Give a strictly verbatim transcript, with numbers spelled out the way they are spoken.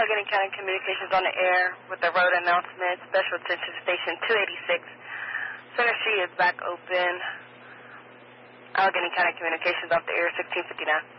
Allegheny County Communications on the air with the road announcement. Special attention station two eighty-six. Center Street is back open. Allegheny County Communications off the air, sixteen fifty-nine.